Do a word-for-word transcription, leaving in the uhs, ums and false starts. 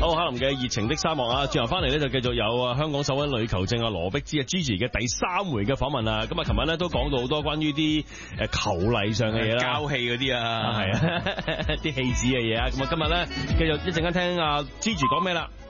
好，克林嘅熱情的沙漠啊，轉頭翻嚟咧就繼續有啊香港首位女球證啊羅碧芝啊 Gigi 嘅第三回嘅訪問啊。咁啊，琴日咧都講到好多關於啲誒球禮上嘅嘢啦， 交戲嗰啲啊， 係啊，啲戲子嘅嘢啊。咁啊，今日咧繼續一陣間聽阿 Gigi 講咩啦。